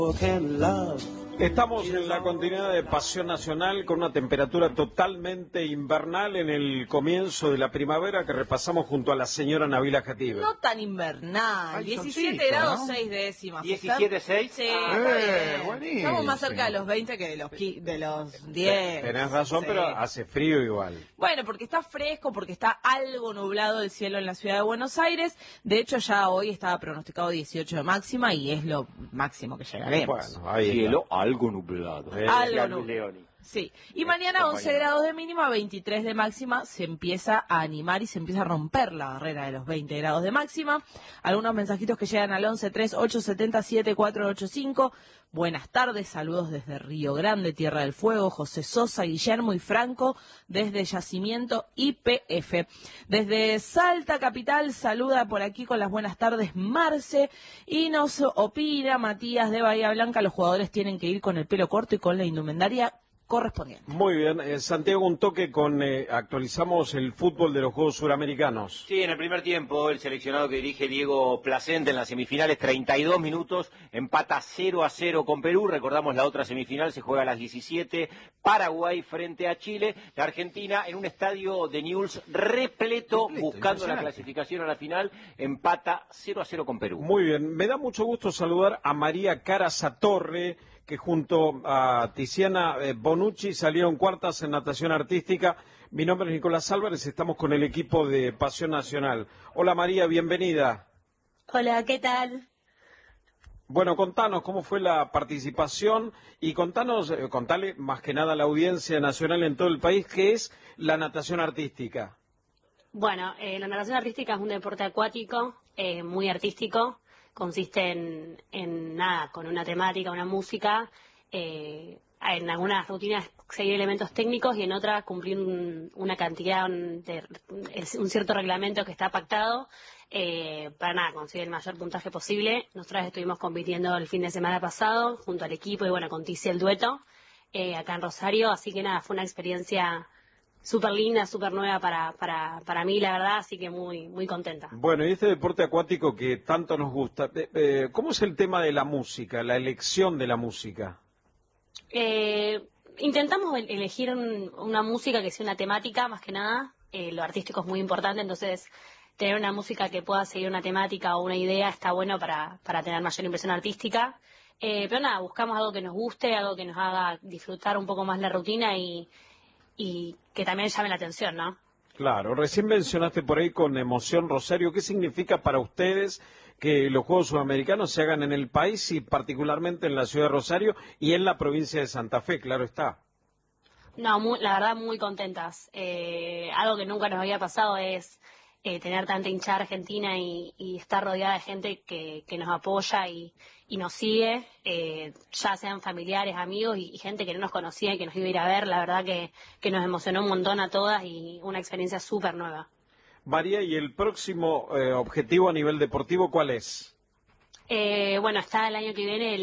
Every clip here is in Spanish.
Estamos en la continuidad de Pasión Nacional con una temperatura totalmente invernal en el comienzo de la primavera que repasamos junto a la señora Nabila Jatib. No tan invernal, Ay, 17 solcito, grados ¿no? 6 décimas. 17,6. Sí, buenísimo. estamos más cerca de los 20 que de los 10. Tenés razón, Sí. pero hace frío igual. Bueno, porque está fresco, porque está algo nublado el cielo en la ciudad de Buenos Aires. De hecho, ya hoy estaba pronosticado 18 de máxima y es lo máximo que llegaremos. Bueno, ahí Cielo algo nublado. Algo nublado. Sí, y mañana 11 grados de mínima, 23 de máxima, se empieza a animar y se empieza a romper la barrera de los 20 grados de máxima. Algunos mensajitos que llegan al 1138777485. Buenas tardes, saludos desde Río Grande, Tierra del Fuego, José Sosa, Guillermo y Franco, desde Yacimiento YPF. Desde Salta Capital, saluda por aquí con las buenas tardes Marce, y nos opina Matías de Bahía Blanca, los jugadores tienen que ir con el pelo corto y con la indumentaria correspondiente. Muy bien, Santiago, un toque con actualizamos el fútbol de los Juegos Suramericanos. Sí, en el primer tiempo, el seleccionado que dirige Diego Placente en las semifinales, 32 minutos, empata 0-0 con Perú. Recordamos, la otra semifinal se juega a las 17, Paraguay frente a Chile. La Argentina en un estadio de Newell's repleto buscando la clasificación a la final, empata 0-0 con Perú. Muy bien, me da mucho gusto saludar a María Carasatorre, que junto a Tiziana Bonucci salieron cuartas en natación artística. Mi nombre es Nicolás Álvarez, estamos con el equipo de Pasión Nacional. Hola María, bienvenida. Hola, ¿qué tal? Bueno, contanos cómo fue la participación y contale más que nada a la audiencia nacional en todo el país qué es la natación artística. Bueno, la natación artística es un deporte acuático, muy artístico. Consiste en nada, con una temática, una música, en algunas rutinas seguir elementos técnicos y en otras cumplir una cantidad, un cierto reglamento que está pactado, para nada, conseguir el mayor puntaje posible. Nosotras estuvimos compitiendo el fin de semana pasado junto al equipo y bueno, con Tizi el dueto, acá en Rosario, así que nada, fue una experiencia súper linda, súper nueva para mí, la verdad, así que muy, muy contenta. Bueno, y este deporte acuático que tanto nos gusta, ¿cómo es el tema de la música, la elección de la música? Intentamos elegir una música que sea una temática, más que nada. Lo artístico es muy importante, entonces tener una música que pueda seguir una temática o una idea está bueno para tener mayor impresión artística. Pero nada, buscamos algo que nos guste, algo que nos haga disfrutar un poco más la rutina y que también llame la atención, ¿no? Claro, recién mencionaste por ahí con emoción Rosario. ¿Qué significa para ustedes que los Juegos Sudamericanos se hagan en el país y particularmente en la ciudad de Rosario y en la provincia de Santa Fe? Claro está. No, la verdad muy contentas. Algo que nunca nos había pasado es tener tanta hinchada argentina y estar rodeada de gente que nos apoya y nos sigue, ya sean familiares, amigos y gente que no nos conocía y que nos iba a ir a ver. La verdad que nos emocionó un montón a todas y una experiencia súper nueva. María, ¿y el próximo objetivo a nivel deportivo cuál es? Bueno, está el año que viene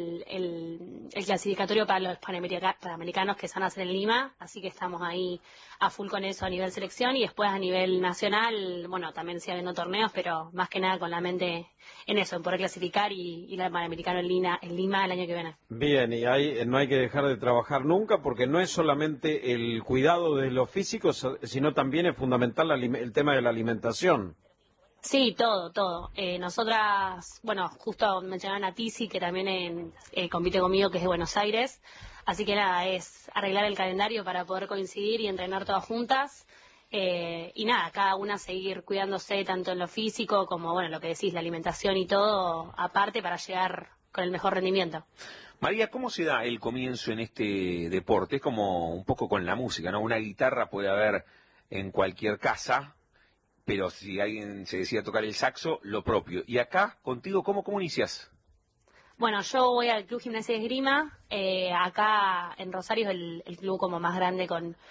el clasificatorio para los panamericanos que se van a hacer en Lima, así que estamos ahí a full con eso a nivel selección y después a nivel nacional, bueno, también sigue habiendo torneos, pero más que nada con la mente en eso, en poder clasificar y ir al Panamericano en Lima el año que viene. Bien, y ahí no hay que dejar de trabajar nunca porque no es solamente el cuidado de los físicos, sino también es fundamental el tema de la alimentación. Sí, todo. Nosotras, bueno, justo mencionaban a Tizi, que también compite conmigo, que es de Buenos Aires. Así que nada, es arreglar el calendario para poder coincidir y entrenar todas juntas. Y nada, cada una seguir cuidándose tanto en lo físico como, bueno, lo que decís, la alimentación y todo, aparte para llegar con el mejor rendimiento. María, ¿cómo se da el comienzo en este deporte? Es como un poco con la música, ¿no? Una guitarra puede haber en cualquier casa, pero si alguien se decide tocar el saxo, lo propio. Y acá, contigo, ¿cómo inicias? Bueno, yo voy al Club Gimnasia de Esgrima, acá en Rosario es el club como más grande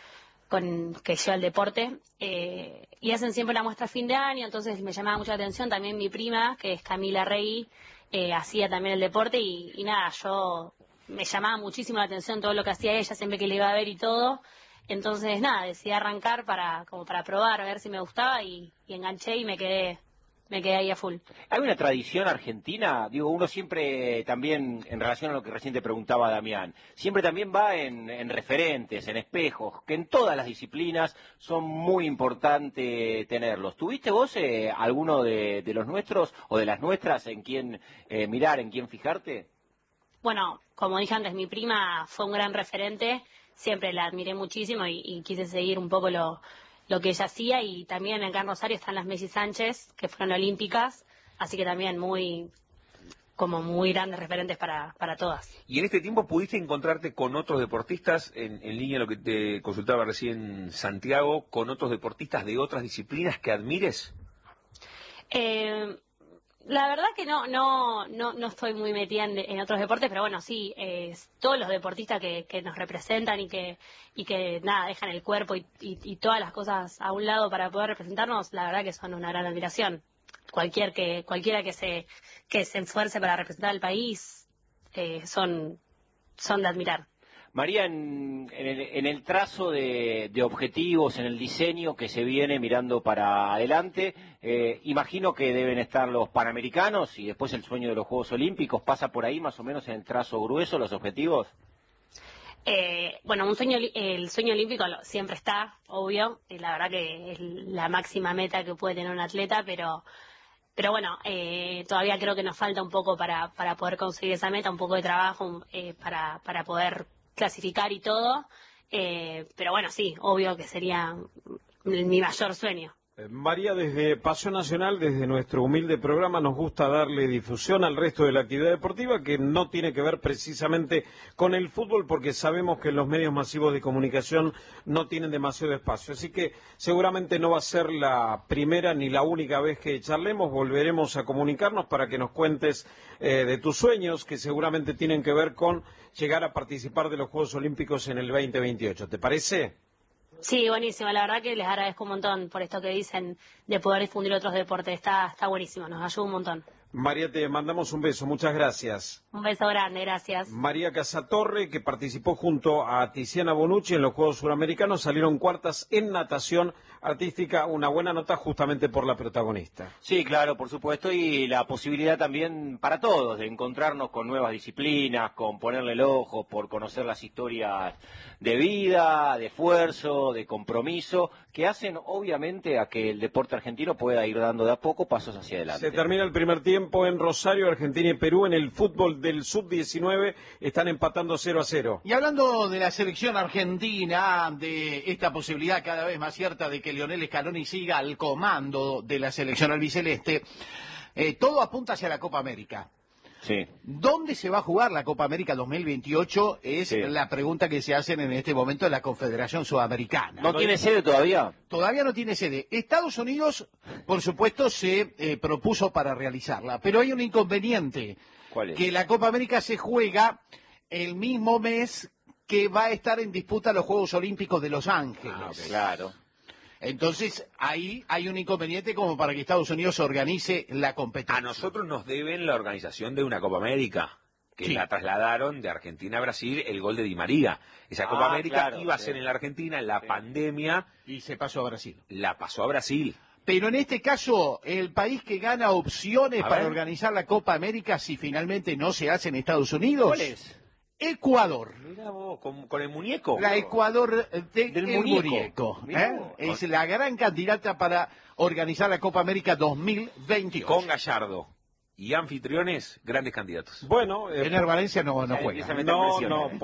que lleva el deporte, y hacen siempre la muestra a fin de año, entonces me llamaba mucho la atención. También mi prima, que es Camila Rey, hacía también el deporte y nada, me llamaba muchísimo la atención todo lo que hacía ella, siempre que le iba a ver y todo. Entonces, nada, decidí arrancar como para probar, a ver si me gustaba y enganché y me quedé me quedé ahí a full. Hay una tradición argentina, digo, uno siempre también, en relación a lo que recién te preguntaba Damián, siempre también va en referentes, en espejos, que en todas las disciplinas son muy importantes tenerlos. ¿Tuviste vos alguno de los nuestros o de las nuestras en quién mirar, en quién fijarte? Bueno, como dije antes, mi prima fue un gran referente, siempre la admiré muchísimo y quise seguir un poco lo que ella hacía, y también acá en Rosario están las Messi Sánchez, que fueron olímpicas, así que también muy grandes referentes para todas. ¿Y en este tiempo pudiste encontrarte con otros deportistas, en línea a lo que te consultaba recién Santiago, con otros deportistas de otras disciplinas que admires? La verdad que no estoy muy metida en otros deportes, pero bueno, sí, todos los deportistas que nos representan y que nada, dejan el cuerpo y todas las cosas a un lado para poder representarnos, la verdad que son una gran admiración. Cualquiera que se esfuerce para representar al país, son de admirar. María, en el trazo de objetivos, en el diseño que se viene mirando para adelante, imagino que deben estar los Panamericanos y después el sueño de los Juegos Olímpicos. ¿Pasa por ahí más o menos en el trazo grueso los objetivos? Bueno, el sueño olímpico siempre está, obvio, la verdad que es la máxima meta que puede tener un atleta, pero bueno, todavía creo que nos falta un poco para poder conseguir esa meta, un poco de trabajo para poder clasificar y todo, pero bueno, sí, obvio que sería mi mayor sueño. María, desde Pasión Nacional, desde nuestro humilde programa, nos gusta darle difusión al resto de la actividad deportiva que no tiene que ver precisamente con el fútbol, porque sabemos que los medios masivos de comunicación no tienen demasiado espacio. Así que seguramente no va a ser la primera ni la única vez que charlemos. Volveremos a comunicarnos para que nos cuentes de tus sueños, que seguramente tienen que ver con llegar a participar de los Juegos Olímpicos en el 2028. ¿Te parece? Sí, buenísimo. La verdad que les agradezco un montón por esto que dicen de poder difundir otros deportes. Está buenísimo, nos ayuda un montón. María, te mandamos un beso. Muchas gracias. Un beso grande, gracias. María Casatorre, que participó junto a Tiziana Bonucci en los Juegos Suramericanos, salieron cuartas en natación artística. Una buena nota justamente por la protagonista. Sí, claro, por supuesto, y la posibilidad también para todos de encontrarnos con nuevas disciplinas, con ponerle el ojo, por conocer las historias de vida, de esfuerzo, de compromiso, que hacen obviamente a que el deporte argentino pueda ir dando de a poco pasos hacia adelante. Se termina el primer tiempo en Rosario. Argentina y Perú en el fútbol del sub-19 están empatando 0-0. Y hablando de la selección argentina, de esta posibilidad cada vez más cierta de que Lionel Scaloni siga al comando de la selección albiceleste, todo apunta hacia la Copa América. Sí. ¿Dónde se va a jugar la Copa América 2028? Es Sí. la pregunta que se hacen en este momento en la Confederación Sudamericana. ¿No tiene sede todavía? Todavía no tiene sede. Estados Unidos, por supuesto, se propuso para realizarla, pero hay un inconveniente. ¿Cuál es? Que la Copa América se juega el mismo mes que va a estar en disputa los Juegos Olímpicos de Los Ángeles. Claro. Entonces, ahí hay un inconveniente como para que Estados Unidos organice la competencia. A nosotros nos deben la organización de una Copa América, que Sí. la trasladaron de Argentina a Brasil, el gol de Di María. Esa Copa América claro, iba a sí. ser en la Argentina, la Sí. pandemia Y se pasó a Brasil. la pasó a Brasil. Pero en este caso, el país que gana opciones A para ver. organizar la Copa América, si finalmente no se hace en Estados Unidos, ¿Cuál es? Ecuador. Mirá vos, con el muñeco. La Ecuador Del del muñeco. muñeco. Mirá vos. Es la gran candidata para organizar la Copa América 2028. Con Gallardo y anfitriones, grandes candidatos. Bueno, Ener Valencia no Empieza a juega. meter presión.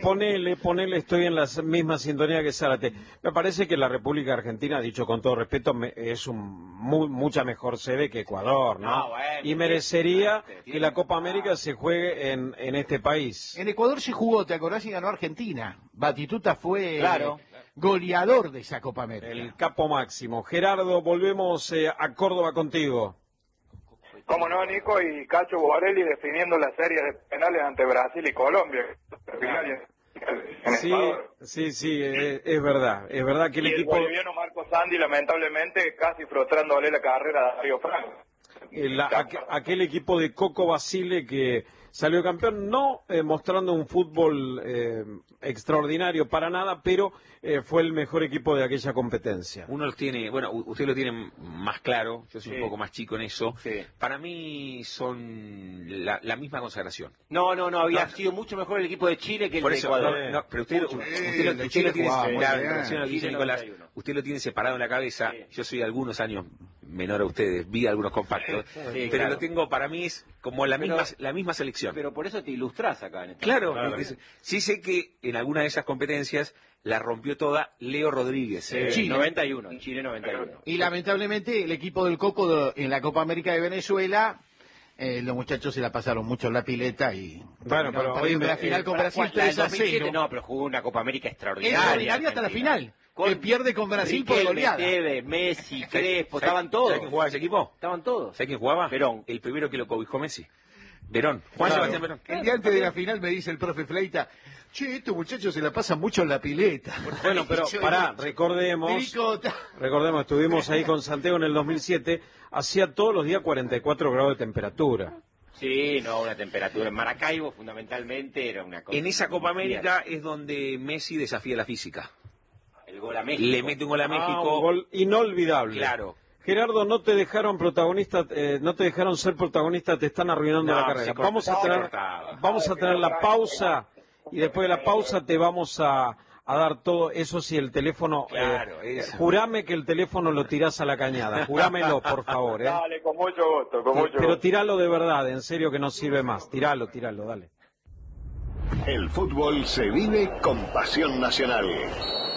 ponele, estoy en la misma sintonía que Zárate. Me parece que la República Argentina, dicho con todo respeto, es mucha mejor sede que Ecuador, ¿no? No, bueno, Y merecería tiene- que la Copa América se juegue en este país. En Ecuador se jugó, ¿te acordás? Y ganó Argentina. Batistuta fue Claro. goleador de esa Copa América. El capo máximo. Gerardo, volvemos a Córdoba contigo. Cómo no, Nico, y Cacho Borelli definiendo la serie de penales ante Brasil y Colombia. En Sí, Ecuador. sí, es verdad que el Y el equipo, boliviano Marco Sandi, lamentablemente, casi frustrándole la carrera a Darío Franco. aquel equipo de Coco Basile que salió campeón, no mostrando un fútbol extraordinario para nada, pero fue el mejor equipo de aquella competencia. Uno los tiene, bueno, usted lo tiene más claro, yo soy un poco más chico en eso. Sí. Para mí son la misma consagración. No, había sido mucho mejor el equipo de Chile que el Por de eso, Ecuador. pero usted lo tiene, Chile Nicolás, 91. usted lo tiene separado en la cabeza. Sí. Yo soy algunos años menor a ustedes, vi algunos compactos, pero claro. lo tengo, para mí es como la misma selección. Pero por eso te ilustrás acá en esta. Claro, sí sé que en alguna de esas competencias la rompió toda Leo Rodríguez. Chile 91, Chile 91. Y lamentablemente el equipo del Coco en la Copa América de Venezuela, los muchachos se la pasaron mucho en la pileta y Bueno, pero perdiendo la final con Brasil La del 3 a 2007 0. no, pero jugó una Copa América extraordinaria. Extraordinaria hasta la Argentina. final. Que pierde con Brasil por Riquelme, goleada. Tevez, Messi, Crespo, estaban todos. ¿Sabes quién jugaba ese equipo? Estaban todos. ¿Sabes quién jugaba? Verón. El primero que lo cobijó Messi. Verón. Juan Claro. Sebastián Verón. El día antes de la final me dice el profe Fleita, che, estos muchachos se la pasan mucho en la pileta. Bueno, pero pará, recordemos, estuvimos ahí con Santiago en el 2007, hacía todos los días 44 grados de temperatura. Sí, no, una temperatura. En Maracaibo, fundamentalmente, era una cosa. En esa Copa América es donde Messi desafía la física. El gol a México. Le mete un gol a México. Un gol inolvidable. Claro. Gerardo, no te dejaron protagonista, no te dejaron ser protagonista, te están arruinando la carrera. Vamos a tener la pausa y después de la pausa te vamos a dar todo eso. Si el teléfono, jurame que el teléfono lo tirás a la cañada, jurámelo, por favor. Dale, con mucho gusto, con mucho Pero gusto. tiralo de verdad, en serio que no sirve más. Tiralo, dale. El fútbol se vive con pasión nacional.